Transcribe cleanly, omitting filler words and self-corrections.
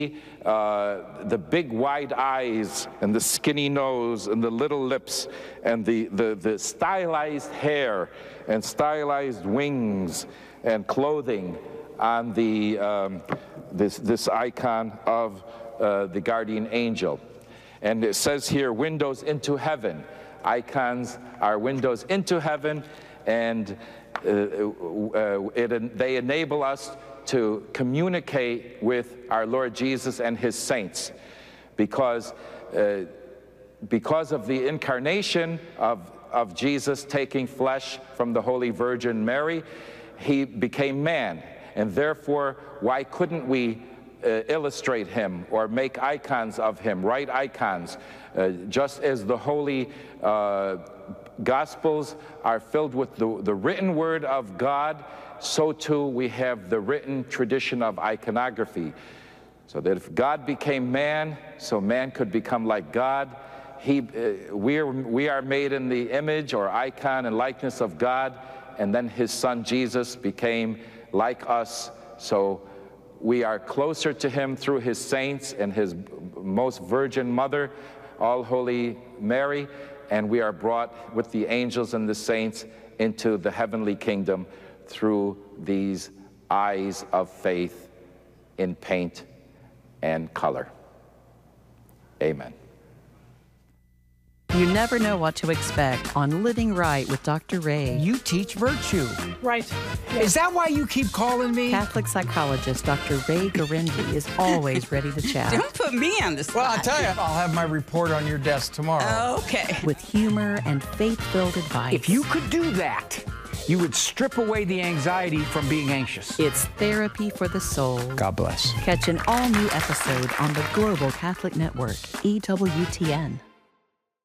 the big wide eyes and the skinny nose and the little lips and the stylized hair and stylized wings and clothing on the this icon of the guardian angel. And it says here, windows into heaven. Icons are windows into heaven, and they enable us to communicate with our Lord Jesus and his saints, because of the incarnation of Jesus taking flesh from the Holy Virgin Mary, he became man, and therefore why couldn't we illustrate him or make icons of him, write icons, just as the holy Gospels are filled with the written word of God, so too we have the written tradition of iconography. So that if God became man, so man could become like God. We are made in the image or icon and likeness of God, and then his son Jesus became like us, so we are closer to him through his saints and his most virgin mother, all holy Mary, and we are brought with the angels and the saints into the heavenly kingdom through these eyes of faith in paint and color. Amen. You never know what to expect on Living Right with Dr. Ray. You teach virtue. Right. Yes. Is that why you keep calling me? Catholic psychologist Dr. Ray Garendi is always ready to chat. Don't put me on the spot. Well, I'll tell you, I'll have my report on your desk tomorrow. Okay. With humor and faith-filled advice. If you could do that, you would strip away the anxiety from being anxious. It's therapy for the soul. God bless. Catch an all-new episode on the Global Catholic Network, EWTN.